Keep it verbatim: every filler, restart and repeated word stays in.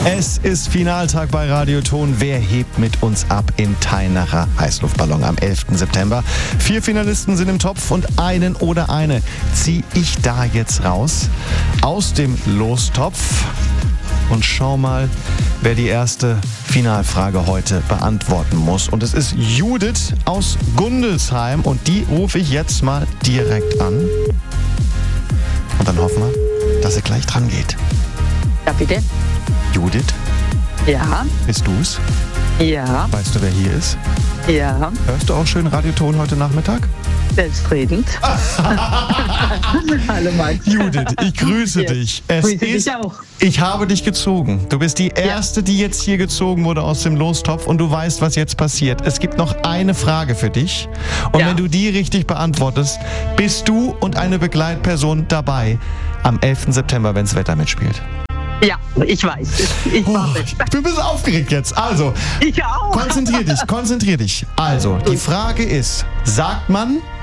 Es ist Finaltag bei Radioton. Wer hebt mit uns ab im Teilnacher Heißluftballon am elften September? Vier Finalisten sind im Topf und einen oder eine ziehe ich da jetzt raus aus dem Lostopf. Und schau mal, wer die erste Finalfrage heute beantworten muss. Und es ist Judith aus Gundelsheim und die rufe ich jetzt mal direkt an. Und dann hoffen wir, dass sie gleich dran geht. Ja, bitte. Judith? Ja. Bist du's? Ja. Weißt du, wer hier ist? Ja. Hörst du auch schön Radioton heute Nachmittag? Selbstredend. Hallo Max. Judith, ich grüße Ja. dich. Es Grüße ist, dich auch. Ich habe dich gezogen. Du bist die Erste, die jetzt hier gezogen wurde aus dem Lostopf und du weißt, was jetzt passiert. Es gibt noch eine Frage für dich und Ja. wenn du die richtig beantwortest, bist du und eine Begleitperson dabei am elften September, wenn das Wetter mitspielt. Ja, ich weiß. Ich Oh, warte. ich bin ein bisschen aufgeregt jetzt. Also, Ich auch. konzentrier dich, konzentrier dich. Also, die Frage ist, sagt man